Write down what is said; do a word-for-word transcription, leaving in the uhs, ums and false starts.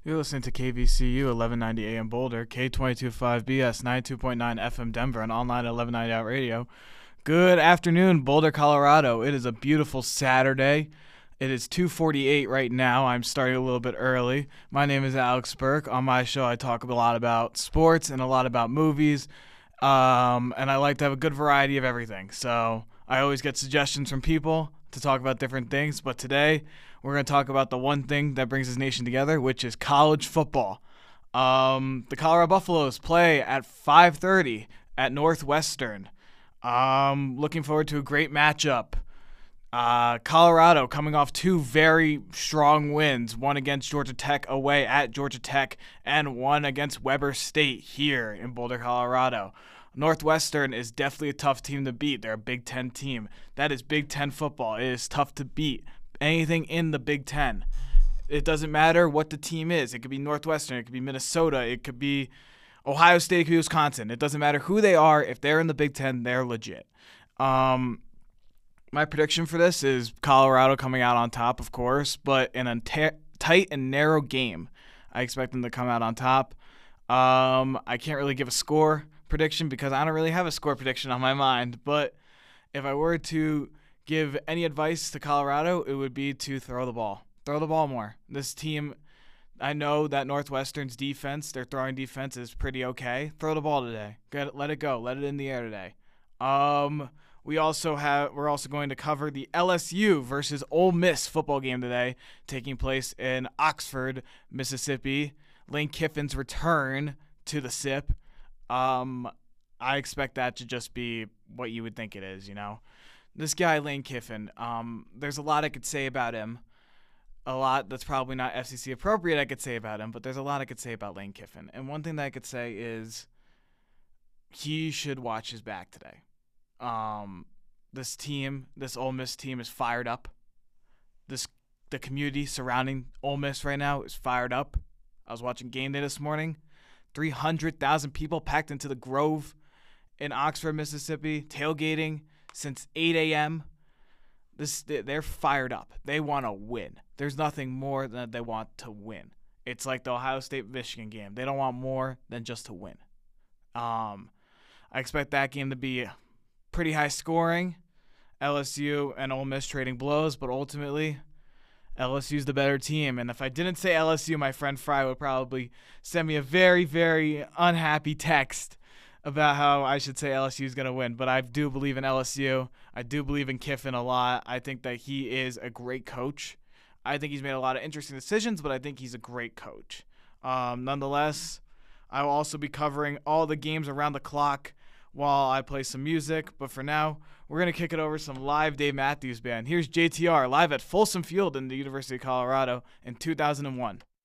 You're listening to K V C U eleven ninety A M Boulder, K twenty-two point five B S ninety-two point nine F M Denver, and online at eleven ninety Out Radio. Good afternoon, Boulder, Colorado. It is a beautiful Saturday. It is two forty-eight right now. I'm starting a little bit early. My name is Alex Burke. On my show, I talk a lot about sports and a lot about movies, um, and I like to have a good variety of everything. So I always get suggestions from people to talk about different things, but today we're going to talk about the one thing that brings this nation together, which is college football. Um, the Colorado Buffaloes play at five thirty at Northwestern. Um, looking forward to a great matchup. Uh, Colorado coming off two very strong wins, one against Georgia Tech away at Georgia Tech and one against Weber State here in Boulder, Colorado. Northwestern is definitely a tough team to beat. They're a Big Ten team. That is Big Ten football. It is tough to beat anything in the Big Ten. It doesn't matter what the team is. It could be Northwestern. It could be Minnesota. It could be Ohio State. It could be Wisconsin. It doesn't matter who they are. If they're in the Big Ten, they're legit. Um, my prediction for this is Colorado coming out on top, of course, but in a t- tight and narrow game. I expect them to come out on top. Um, I can't really give a score prediction because I don't really have a score prediction on my mind, but if I were to give any advice to Colorado, it would be to throw the ball. Throw the ball more. This team, I know that Northwestern's defense, their throwing defense is pretty okay. Throw the ball today. Get it, let it go. Let it in the air today. Um, we also have we're also going to cover the L S U versus Ole Miss football game today, taking place in Oxford, Mississippi. Lane Kiffin's return to the S I P. Um, I expect that to just be what you would think it is, you know. This guy, Lane Kiffin, um, there's a lot I could say about him. A lot that's probably not F C C appropriate I could say about him, but there's a lot I could say about Lane Kiffin. And one thing that I could say is he should watch his back today. Um, this team, this Ole Miss team is fired up. This the community surrounding Ole Miss right now is fired up. I was watching game day this morning. three hundred thousand people packed into the Grove in Oxford, Mississippi, tailgating since eight a.m. This they're fired up. They want to win. There's nothing more than they want to win. It's like the Ohio State-Michigan game. They don't want more than just to win. Um, I expect that game to be pretty high scoring. L S U and Ole Miss trading blows, but ultimately L S U's the better team. And if I didn't say L S U, my friend Fry would probably send me a very, very unhappy text about how I should say L S U is going to win. But I do believe in L S U. I do believe in Kiffin a lot. I think that he is a great coach. I think he's made a lot of interesting decisions, but I think he's a great coach. Um, nonetheless, I will also be covering all the games around the clock while I play some music. But for now, we're going to kick it over to some live Dave Matthews Band. Here's J T R live at Folsom Field in the University of Colorado in two thousand one.